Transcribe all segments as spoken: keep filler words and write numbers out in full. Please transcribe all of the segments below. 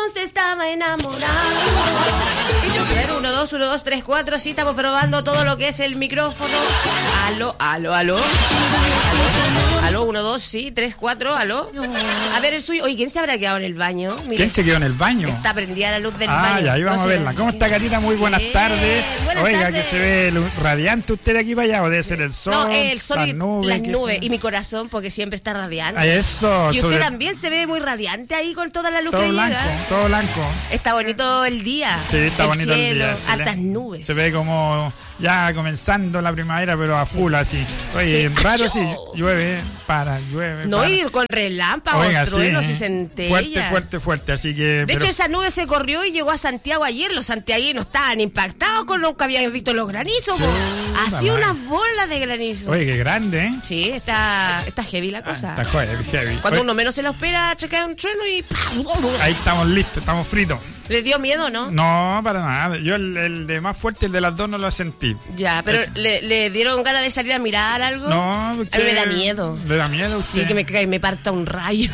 nos estaba enamorando. A ver, uno, dos, uno, dos, tres, cuatro. Sí, estamos probando todo lo que es el micrófono. Aló, aló, aló. Aló, aló, uno, dos, sí, tres, cuatro, aló. A ver el suyo. Oye, ¿quién se habrá quedado en el baño? Mira, ¿quién se quedó en el baño? está prendida la luz del ah, baño. Ah, ya, ahí vamos no a verla. ¿Cómo está, Catita? Muy buenas Bien. tardes. Buenas Oiga, tardes. que se ve lu- radiante usted de aquí para allá, o debe ser el sol. No, el sol las y nubes. las ¿qué nubes sea? y mi corazón, porque siempre está radiante. Ah, eso. Y usted sobre- también se ve muy radiante ahí con toda la luz Todo que blanco, llega. todo blanco. Está bonito el día. Sí, está el bonito cielo, el día. Se altas le- nubes. Se ve como ya comenzando la primavera, pero a full así. Oye, Sí. raro ¡Achó! sí, llueve, para, llueve, No para. ir con relámpagos, Oiga, sí, truenos eh. y centellas. Fuerte, fuerte, fuerte, así que... De pero- hecho, esa nube se corrió y llegó a Santiago ayer. Los santiaguinos estaban impactados con lo que habían visto los granizos. Sí, po. Así mamá. unas bolas de granizo. Oye, qué grande, ¿eh? Sí, está, está heavy la Ah, cosa. está heavy, heavy. Cuando Oye, uno menos se lo espera, chequea un trueno y ¡pam! ahí estamos listos, estamos fritos. Les dio miedo, ¿no? No, para nada. Yo el, el de más fuerte, el de las dos, no lo sentí. Ya, pero Es- le, le dieron ganas de salir a mirar algo. No, A porque... mí me da miedo. ¿Le da miedo a usted? Sí, que me, que me parta un rayo.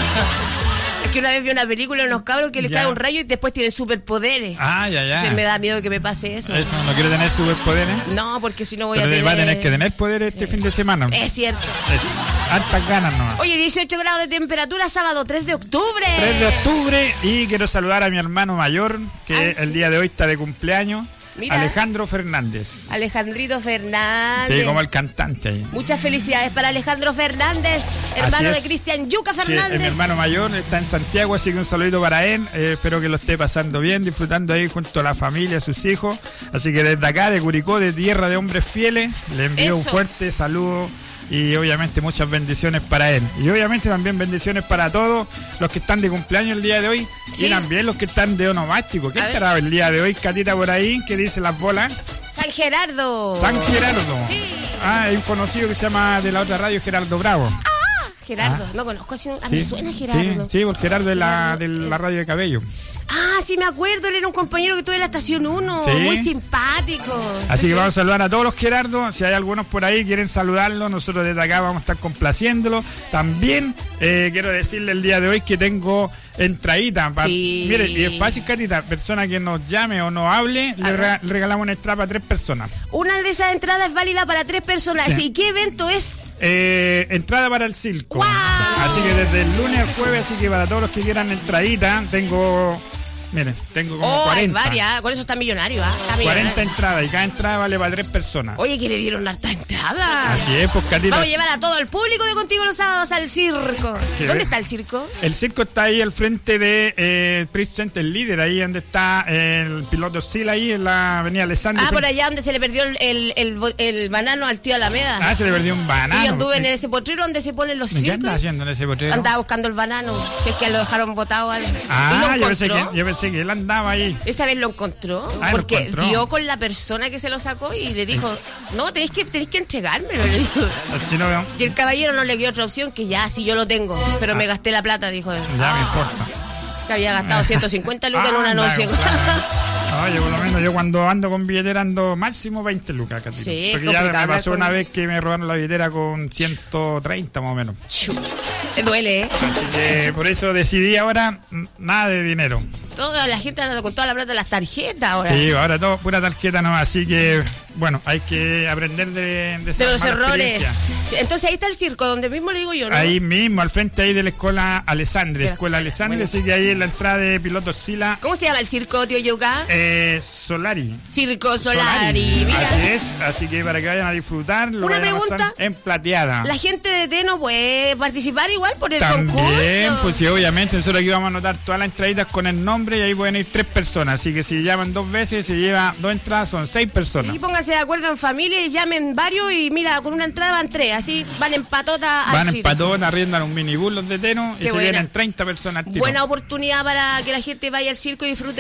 Es que una vez vi una película de unos cabros que les Ya. cae un rayo y después tienen superpoderes. Ah, ya, ya. Se me da miedo que me pase eso. Eso, ¿no quiere tener superpoderes? No, porque si no voy Pero a tener... va a tener que tener poderes este fin de semana. Es cierto. Es, hartas ganas nomás. Oye, dieciocho grados de temperatura, sábado tres de octubre. tres de octubre, y quiero saludar a mi hermano mayor, que Ah, sí. el día de hoy está de cumpleaños, Mira. Alejandro Fernández. Alejandrito Fernández. Sí, como el cantante ahí. Muchas felicidades para Alejandro Fernández, hermano de es. Cristian Yuca Sí, es Fernández. mi hermano mayor, está en Santiago, así que un saludito para él. Eh, espero que lo esté pasando bien, disfrutando ahí junto a la familia, a sus hijos. Así que desde acá, de Curicó, de tierra de hombres fieles, le envío un Eso. fuerte saludo y obviamente muchas bendiciones para él. Y obviamente también bendiciones para todos los que están de cumpleaños el día de hoy, Sí. y también los que están de onomástico. ¿Qué A ver. estará el día de hoy, Catita, por ahí? ¿Qué dice las bolas? San Gerardo. San Gerardo. Sí. Ah, hay un conocido que se llama de la otra radio, Gerardo Bravo. Gerardo, no conozco, así- a mí me suena sí, Gerardo. sí, porque Gerardo es la, Gerardo, de eh. la radio de Cabello. Ah, sí me acuerdo, él era un compañero que tuve en la estación uno, Sí. muy simpático. Así que vamos a saludar a todos los Gerardos. Si hay algunos por ahí que quieren saludarlo, nosotros desde acá vamos a estar complaciéndolo. También eh, quiero decirle el día de hoy que tengo entradita. pa- Sí. Mire, y es fácil, Catita. Persona que nos llame o nos hable, le ver. rega- regalamos una entrada para tres personas. Una de esas entradas es válida para tres personas. Sí. ¿Y qué evento es? Eh, entrada para el circo. ¡Guau! Así que desde el lunes al jueves, así que para todos los que quieran entradita, tengo... Miren, tengo como Oh, hay cuarenta. varias, con eso está millonario, ¿ah? Está millonario. cuarenta entradas, y cada entrada vale para tres personas. Oye, que le dieron harta entrada. Así es, pues, Catita. Vamos a llevar a todo el público de Contigo los Sábados al circo. ¿Qué? ¿Dónde está el circo? El circo está ahí al frente de eh, Prince Center, el líder, ahí donde está el piloto Sila, ahí en la avenida Alessandro. Ah, por allá donde se le perdió el, el, el, el banano al tío Alameda. Ah, se le perdió un banano. Sí, yo anduve en ¿Qué- ese potrero donde se ponen los ¿Qué circos. anda haciendo en ese potrero? Andaba buscando el banano. Si es que lo dejaron botado. al- Ah, ¿Y yo lo pensé, encontró? que, yo pensé que él andaba ahí. Esa vez lo encontró, Ah, lo porque encontró. dio con la persona que se lo sacó y le dijo, no, tenéis que, tenéis que entregármelo. Le dijo. Así no veo. Y el caballero no le dio otra opción que ya, si yo lo tengo, pero me gasté la plata, dijo él. Ya me Ah, importa. que había gastado ciento cincuenta lucas en Ah, una anda, noche. claro. Oye, por lo menos yo cuando ando con billetera ando máximo veinte lucas, Catita. Sí, es Porque ya me complicado pasó andar una con- vez que me robaron la billetera con ciento treinta más o menos. Chu, te duele, ¿eh? Así que por eso decidí ahora mm, nada de dinero. Toda la gente anda con toda la plata de las tarjetas ahora. Sí, ahora todo pura tarjeta nomás, así que bueno, hay que aprender de, de, de esas los malas errores. experiencias. Sí, entonces ahí está el circo, donde mismo le digo yo, ¿no? Ahí mismo, al frente ahí de la escuela Alessandria, De la escuela escuela, Alessandria, bueno. así que ahí en la entrada de piloto Sila, ¿Cómo se llama el circo, tío Yuka? eh, Solari. Circo Solari. Mira, Así es, así que para que vayan a disfrutar, lo Una vayan a pasar pregunta. en plateada. la gente de T no puede participar igual por el También, concurso. pues sí, obviamente nosotros aquí vamos a anotar todas las entraditas con el nombre y ahí pueden ir tres personas, así que si llaman dos veces, se lleva dos entradas, son seis personas. Y pónganse de acuerdo en familia y llamen varios y mira, con una entrada van tres, así van en patota al Van en circo. patón, arriendan un minibús los de Teno y Qué se buena. vienen treinta personas al tiro. Buena oportunidad para que la gente vaya al circo y disfruten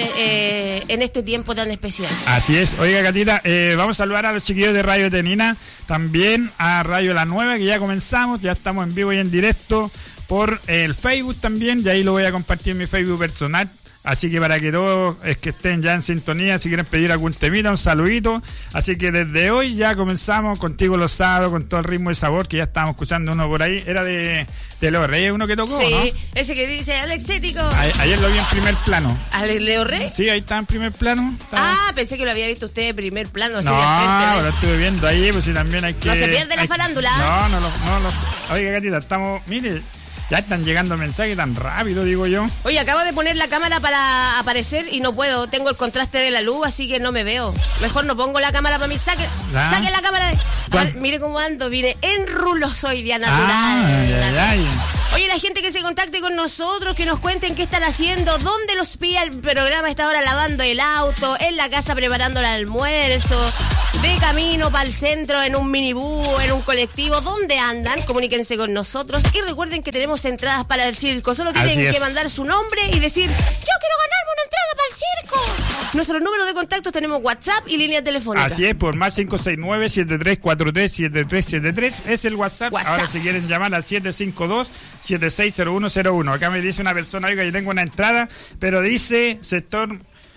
eh, en este tiempo tan especial. Así es. Oiga, Catita, eh, vamos a saludar a los chiquillos de Radio Tenina, también a Radio La Nueva, que ya comenzamos, ya estamos en vivo y en directo por el Facebook también, y ahí lo voy a compartir en mi Facebook personal. Así que para que todos es que estén ya en sintonía, si quieren pedir algún temita, un saludito. Así que desde hoy ya comenzamos Contigo los sábados, con todo el ritmo y sabor, que ya estábamos escuchando uno por ahí. Era de, de Leo Reyes, uno que tocó, sí, ¿no? Ese que dice Alexético. A, ayer lo vi en primer plano. ¿Ale Leo Reyes? Sí, ahí está en primer plano. Está. Ah, pensé que lo había visto usted en primer plano. Así No, de frente, lo estuve viendo ahí, pues si también hay que... No se pierde la hay, farándula. No, no, no, no, no. Oiga, Gatita, estamos... Mire... Ya están llegando mensajes tan rápido, digo yo. Oye, acabo de poner la cámara para aparecer y no puedo. Tengo el contraste de la luz, así que no me veo. Mejor no pongo la cámara para mí. Saque, ¿Ah? saque la cámara. De... Ver, mire cómo ando. Vine en rulo, soy día natural. Ah, ay, ay, ay. Oye, la gente que se contacte con nosotros, que nos cuenten qué están haciendo, dónde los pilla el programa a esta hora, lavando el auto, en la casa preparando el almuerzo, de camino para el centro, en un minibús, en un colectivo, ¿dónde andan? Comuníquense con nosotros y recuerden que tenemos entradas para el circo. Solo tienen que mandar su nombre y decir, yo quiero ganarme una entrada para el circo. Nuestro número de contactos tenemos WhatsApp y línea telefónica. Así es, por más cinco seis nueve, siete tres cuatro tres, siete tres siete tres es el WhatsApp. WhatsApp. Ahora si quieren llamar al siete cinco dos, siete seis cero uno cero uno. Acá me dice una persona, oiga, yo tengo una entrada, pero dice sector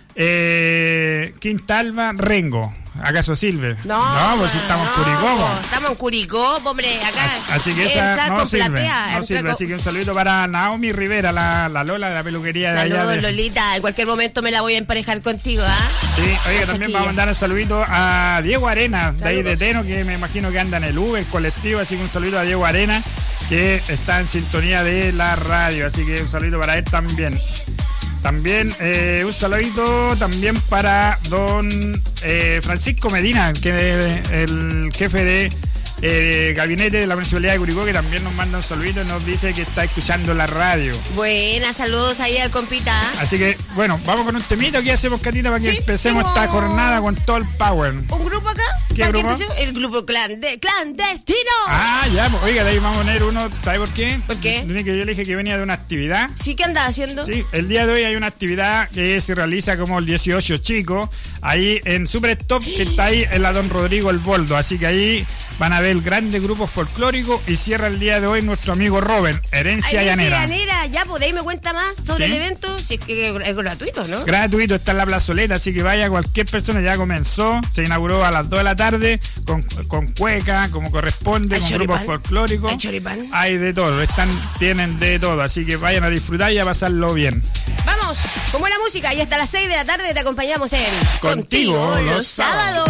eh, Quintalba, Rengo. ¿Acaso Silver? No, no, pues si estamos no, en Curicó. Estamos en Curicó, hombre, acá. Así que esa no sirve, platea, no sirve. con... Así que un saludito para Naomi Rivera, la, la Lola de la peluquería. Saludos, de allá. De... Lolita, en cualquier momento me la voy a emparejar contigo, ¿ah? ¿eh? Sí, oiga, también vamos a mandar un saludito a Diego Arena, de ahí de Teno, que me imagino que anda en el Uber, el colectivo, así que un saludito a Diego Arena, que está en sintonía de la radio, así que un saludito para él también. También eh, un saludito también para don eh, Francisco Medina, que es el jefe de eh, gabinete de la Municipalidad de Curicó, que también nos manda un saludito y nos dice que está escuchando la radio. Buenas, saludos ahí al compita. Así que, bueno, vamos con un temito. ¿Qué hacemos, Catita, para que sí, empecemos tengo... esta jornada con todo el power? ¿Un grupo acá? ¿Qué grupo? El grupo clande... clandestino. Ah, ya, pues, oiga, de ahí vamos a poner uno. ¿Sabe por qué? ¿Por qué? Que yo le dije que venía de una actividad. ¿Sí? ¿Qué anda haciendo? Sí, el día de hoy hay una actividad que se realiza como el dieciocho chicos, ahí en Super Stop, que está ahí en la Don Rodrigo El Boldo. Así que ahí van a ver grandes grupos folclóricos y cierra el día de hoy nuestro amigo Robin, Herencia Ay, Llanera. Llanera, ya, por ahí me cuenta más sobre ¿Sí? el evento. Sí, que es gratuito, ¿no? Gratuito, está en la plazoleta, así que vaya cualquier persona, ya comenzó, se inauguró a las dos de la tarde, con, con cueca, como corresponde, con grupos folclóricos. ¿Hay choripán? Hay de todo, están, tienen de todo, así que vayan a disfrutar y a pasarlo bien. Vamos, con buena música y hasta las seis de la tarde te acompañamos en Contigo, Contigo los sábados.